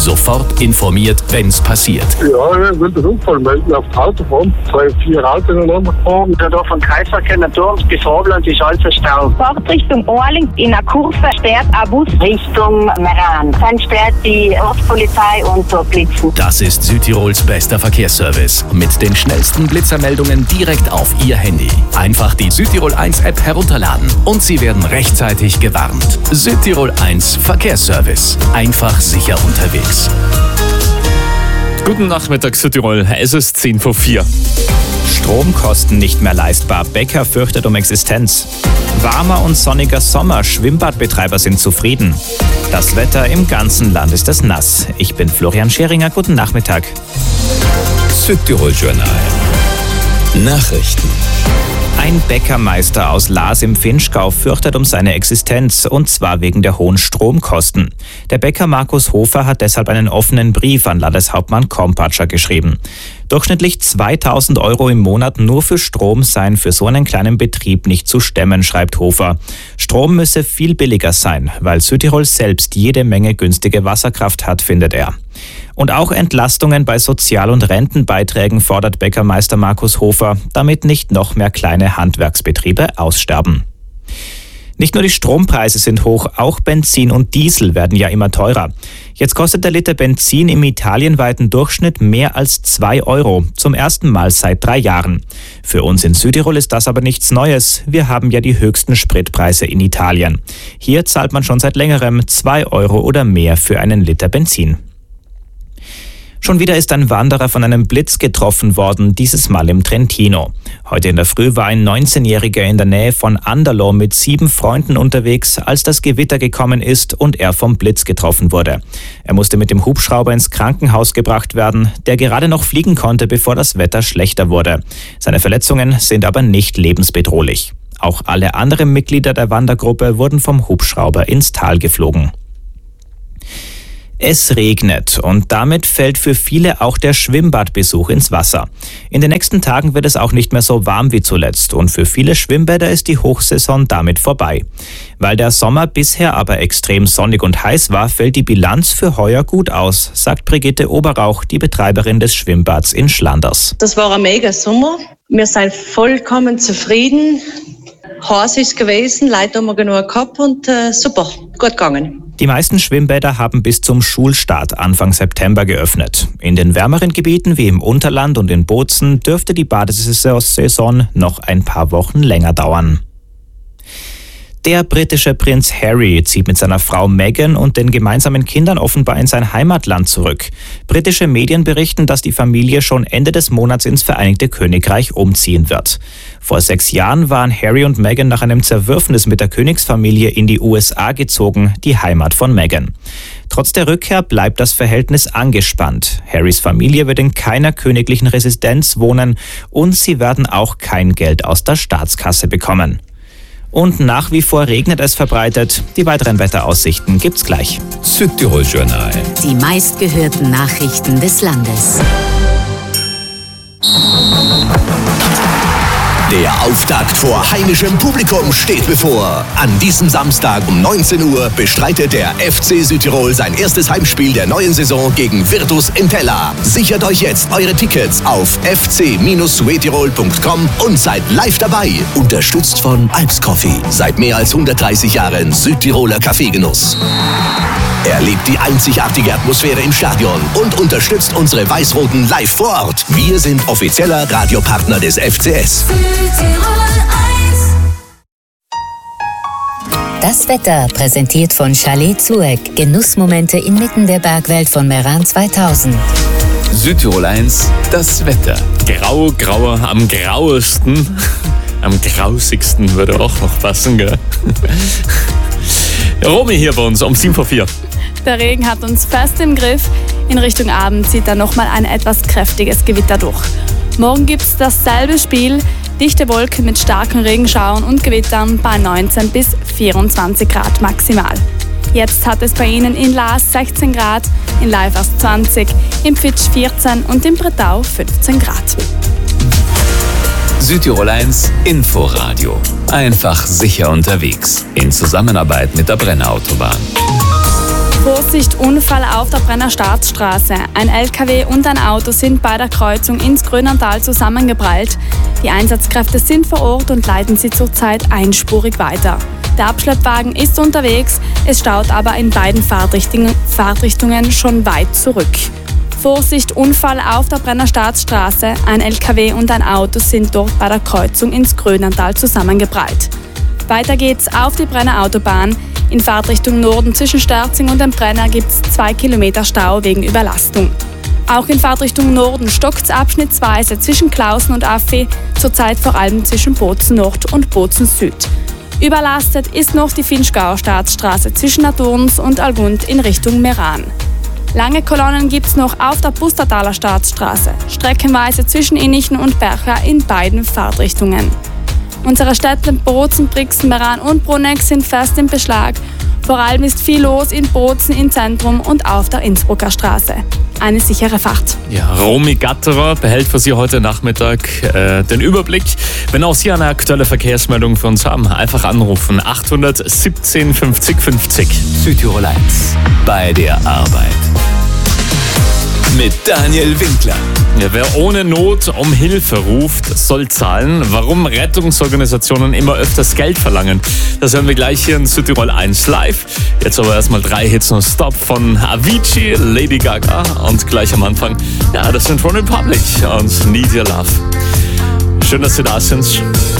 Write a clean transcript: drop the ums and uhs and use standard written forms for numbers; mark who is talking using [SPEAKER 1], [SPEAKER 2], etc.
[SPEAKER 1] Sofort informiert, wenn's passiert.
[SPEAKER 2] Ja, ich will den Unfall melden auf die Autobahn. 3-4 Autos ineinander gefahren.
[SPEAKER 3] Da von Kreisverkehr Naturms bis Robland ist alles ein Stau.
[SPEAKER 4] Fahrt Richtung Orling in einer Kurve sperrt ein Bus Richtung Meran. Dann sperrt die Ortspolizei und so Blitzen.
[SPEAKER 1] Das ist Südtirols bester Verkehrsservice. Mit den schnellsten Blitzermeldungen direkt auf Ihr Handy. Einfach die Südtirol 1 App herunterladen und Sie werden rechtzeitig gewarnt. Südtirol 1 Verkehrsservice. Einfach sicher unterwegs.
[SPEAKER 5] Guten Nachmittag, Südtirol. Es ist 10:04.
[SPEAKER 6] Stromkosten nicht mehr leistbar. Bäcker fürchtet um Existenz. Warmer und sonniger Sommer. Schwimmbadbetreiber sind zufrieden. Das Wetter im ganzen Land ist es nass. Ich bin Florian Scheringer. Guten Nachmittag.
[SPEAKER 7] Südtirol Journal. Nachrichten.
[SPEAKER 6] Ein Bäckermeister aus Laas im Vinschgau fürchtet um seine Existenz, und zwar wegen der hohen Stromkosten. Der Bäcker Markus Hofer hat deshalb einen offenen Brief an Landeshauptmann Kompatscher geschrieben. Durchschnittlich 2.000 € im Monat nur für Strom seien für so einen kleinen Betrieb nicht zu stemmen, schreibt Hofer. Strom müsse viel billiger sein, weil Südtirol selbst jede Menge günstige Wasserkraft hat, findet er. Und auch Entlastungen bei Sozial- und Rentenbeiträgen fordert Bäckermeister Markus Hofer, damit nicht noch mehr kleine Handwerksbetriebe aussterben. Nicht nur die Strompreise sind hoch, auch Benzin und Diesel werden ja immer teurer. Jetzt kostet der Liter Benzin im italienweiten Durchschnitt mehr als 2 €, zum ersten Mal seit 3 Jahren. Für uns in Südtirol ist das aber nichts Neues. Wir haben ja die höchsten Spritpreise in Italien. Hier zahlt man schon seit längerem 2 € oder mehr für einen Liter Benzin. Schon wieder ist ein Wanderer von einem Blitz getroffen worden, dieses Mal im Trentino. Heute in der Früh war ein 19-Jähriger in der Nähe von Anderlo mit 7 Freunden unterwegs, als das Gewitter gekommen ist und er vom Blitz getroffen wurde. Er musste mit dem Hubschrauber ins Krankenhaus gebracht werden, der gerade noch fliegen konnte, bevor das Wetter schlechter wurde. Seine Verletzungen sind aber nicht lebensbedrohlich. Auch alle anderen Mitglieder der Wandergruppe wurden vom Hubschrauber ins Tal geflogen. Es regnet und damit fällt für viele auch der Schwimmbadbesuch ins Wasser. In den nächsten Tagen wird es auch nicht mehr so warm wie zuletzt und für viele Schwimmbäder ist die Hochsaison damit vorbei. Weil der Sommer bisher aber extrem sonnig und heiß war, fällt die Bilanz für heuer gut aus, sagt Brigitte Oberrauch, die Betreiberin des Schwimmbads in Schlanders.
[SPEAKER 8] Das war ein mega Sommer. Wir sind vollkommen zufrieden. Heiß ist gewesen, Leute haben wir genug gehabt und super, gut gegangen.
[SPEAKER 6] Die meisten Schwimmbäder haben bis zum Schulstart Anfang September geöffnet. In den wärmeren Gebieten wie im Unterland und in Bozen dürfte die Badesaison noch ein paar Wochen länger dauern. Der britische Prinz Harry zieht mit seiner Frau Meghan und den gemeinsamen Kindern offenbar in sein Heimatland zurück. Britische Medien berichten, dass die Familie schon Ende des Monats ins Vereinigte Königreich umziehen wird. Vor 6 Jahren waren Harry und Meghan nach einem Zerwürfnis mit der Königsfamilie in die USA gezogen, die Heimat von Meghan. Trotz der Rückkehr bleibt das Verhältnis angespannt. Harrys Familie wird in keiner königlichen Residenz wohnen und sie werden auch kein Geld aus der Staatskasse bekommen. Und nach wie vor regnet es verbreitet. Die weiteren Wetteraussichten gibt's gleich.
[SPEAKER 7] Südtirol Journal.
[SPEAKER 9] Die meistgehörten Nachrichten des Landes.
[SPEAKER 10] Der Auftakt vor heimischem Publikum steht bevor. An diesem Samstag um 19 Uhr bestreitet der FC Südtirol sein erstes Heimspiel der neuen Saison gegen Virtus Entella. Sichert euch jetzt eure Tickets auf fc-suetirol.com und seid live dabei. Unterstützt von Alps Coffee. Seit mehr als 130 Jahren Südtiroler Kaffeegenuss. Erlebt die einzigartige Atmosphäre im Stadion und unterstützt unsere Weiß-Roten live vor Ort. Wir sind offizieller Radiopartner des FCS.
[SPEAKER 9] Das Wetter präsentiert von Chalet Zueck. Genussmomente inmitten der Bergwelt von Meran 2000.
[SPEAKER 7] Südtirol 1, das Wetter.
[SPEAKER 5] Grauer, am grauesten. Am grausigsten würde auch noch passen, gell? Romy hier bei uns um 7:04.
[SPEAKER 11] Der Regen hat uns fest im Griff. In Richtung Abend zieht dann nochmal ein etwas kräftiges Gewitter durch. Morgen gibt es dasselbe Spiel. Dichte Wolken mit starken Regenschauern und Gewittern bei 19 bis 24 Grad maximal. Jetzt hat es bei Ihnen in Laas 16 Grad, in Leifers 20, im Pfitsch 14 und in Bretau 15 Grad.
[SPEAKER 7] Südtirol 1 Inforadio. Einfach sicher unterwegs. In Zusammenarbeit mit der Brenner Autobahn.
[SPEAKER 11] Vorsicht, Unfall auf der Brenner Staatsstraße. Ein LKW und ein Auto sind bei der Kreuzung ins Grönerntal zusammengeprallt. Die Einsatzkräfte sind vor Ort und leiten sie zurzeit einspurig weiter. Der Abschleppwagen ist unterwegs, es staut aber in beiden Fahrtrichtungen schon weit zurück. Vorsicht, Unfall auf der Brenner Staatsstraße. Ein LKW und ein Auto sind dort bei der Kreuzung ins Grönerntal zusammengeprallt. Weiter geht's auf die Brenner Autobahn. In Fahrtrichtung Norden zwischen Sterzing und dem Brenner gibt es 2 Kilometer Stau wegen Überlastung. Auch in Fahrtrichtung Norden stockt es abschnittsweise zwischen Klausen und Affi, zurzeit vor allem zwischen Bozen Nord und Bozen Süd. Überlastet ist noch die Finchgauer Staatsstraße zwischen Naturns und Algund in Richtung Meran. Lange Kolonnen gibt es noch auf der Pustertaler Staatsstraße, streckenweise zwischen Innichen und Bercha in beiden Fahrtrichtungen. Unsere Städte Bozen, Brixen, Meran und Bruneck sind fest im Beschlag. Vor allem ist viel los in Bozen im Zentrum und auf der Innsbrucker Straße. Eine sichere Fahrt.
[SPEAKER 5] Ja, Romy Gatterer behält für Sie heute Nachmittag den Überblick. Wenn auch Sie eine aktuelle Verkehrsmeldung für uns haben, einfach anrufen. 817 50 50.
[SPEAKER 7] Südtirol 1 bei der Arbeit. Mit Daniel Winkler.
[SPEAKER 5] Ja, wer ohne Not um Hilfe ruft, soll zahlen. Warum Rettungsorganisationen immer öfters Geld verlangen, das hören wir gleich hier in Südtirol 1 live. Jetzt aber erstmal 3 Hits non Stop von Avicii, Lady Gaga und gleich am Anfang, ja, das sind One Republic und Need Your Love. Schön, dass Sie da sind.